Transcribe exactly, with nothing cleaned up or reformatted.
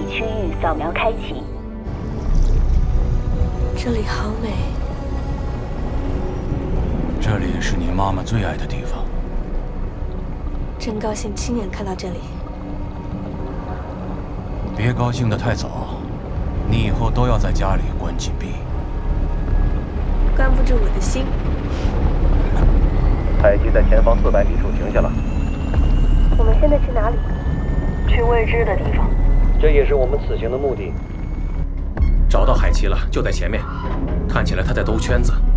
区域扫描开启。 这里好美。 这里是你妈妈最爱的地方。 真高兴亲眼看到这里。 别高兴得太早，你以后都要在家里关禁闭。 关不住我的心。 太极在前方四百米处停下了。 我们现在去哪里？ 去未知的地方。 这也是我们此行的目的。 找到海奇了，就在前面。看起来他在兜圈子。